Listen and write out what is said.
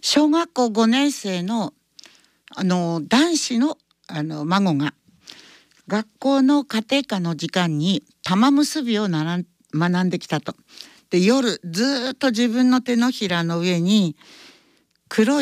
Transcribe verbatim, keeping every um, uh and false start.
小学校ごねん生のあの男子のあの孫が学校の家庭科の時間に玉結びをならん学んできたと。で夜ずっと自分の手のひらの上に黒い